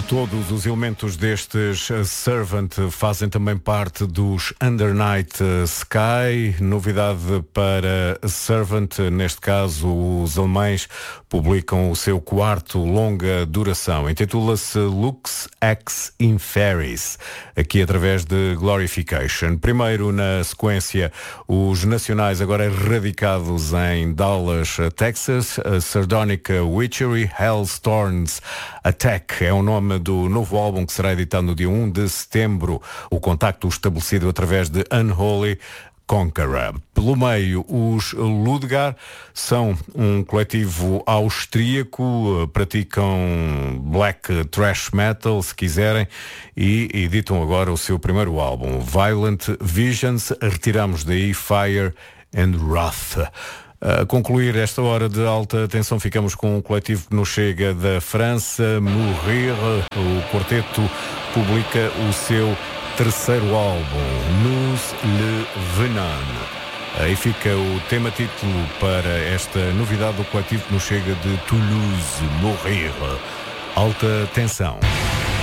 Todos os elementos destes Servant fazem também parte dos Under Night Sky. Novidade para Servant, neste caso os alemães publicam o seu quarto longa duração. Intitula-se Lux Ex Inferis, aqui através de Glorification. Primeiro na sequência, os nacionais agora radicados em Dallas, Texas. Sardonic Witchery, Hellstorms Attack é o nome do novo álbum que será editado no dia 1 de setembro. O contacto estabelecido através de Unholy Conqueror. Pelo meio, os Ludgar são um coletivo austríaco, praticam black thrash metal, se quiserem, e editam agora o seu primeiro álbum, Violent Visions. Retiramos daí Fire and Wrath. A concluir esta hora de alta tensão, ficamos com um coletivo que nos chega da França, Mourir. O quarteto publica o seu terceiro álbum, Nous le Venin. Aí fica o tema-título para esta novidade do coletivo que nos chega de Toulouse, Mourir. Alta tensão.